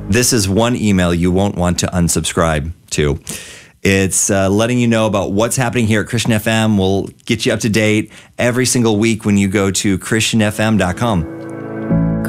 This is one email you won't want to unsubscribe to. It's letting you know about what's happening here at Christian FM. We'll get you up to date every single week when you go to christianfm.com.